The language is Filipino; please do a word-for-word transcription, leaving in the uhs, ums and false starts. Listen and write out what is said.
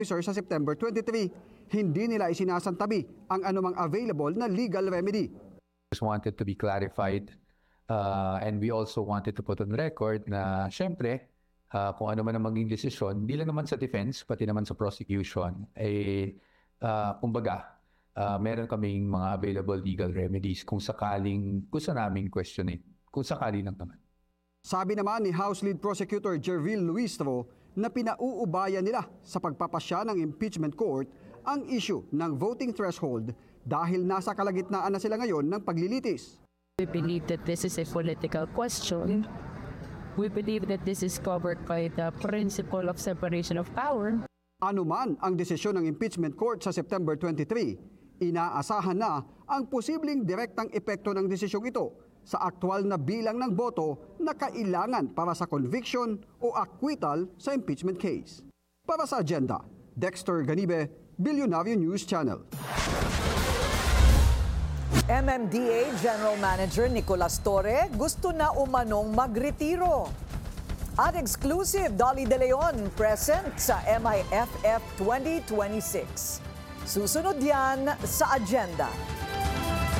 sa September twenty-three. Hindi nila isinasantabi ang anumang available na legal remedy. Just wanted to be clarified uh, and we also wanted to put on record na syempre uh, kung ano man ang maging desisyon, hindi lang naman sa defense pati naman sa prosecution, eh uh, kumbaga uh, meron kaming mga available legal remedies kung sakaling gusto naming questionin, kung sakali lang naman. Sabi naman ni House Lead Prosecutor Jervil Luistro na pinauubayan nila sa pagpapasya ng impeachment court ang issue ng voting threshold dahil nasa kalagitnaan na sila ngayon ng paglilitis. We believe that this is a political question. We believe that this is covered by the principle of separation of power. Ano man ang desisyon ng impeachment court sa September twenty-three, inaasahan na ang posibleng direktang epekto ng desisyong ito sa aktwal na bilang ng boto na kailangan para sa conviction o acquittal sa impeachment case. Para sa Agenda, Dexter Ganibe, Bilyonaryo News Channel. M M D A General Manager Nicolas Torre gusto na umanong magretiro. At exclusive, Dolly De Leon present sa M I F F twenty twenty-six. Susunod yan sa Agenda.